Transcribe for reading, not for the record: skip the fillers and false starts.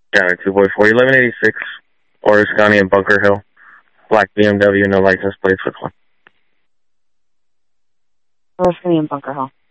Got it, 2.4. 1186, Orange County in Bunker Hill. Black BMW, no license plates with one. Orange County in Bunker Hill.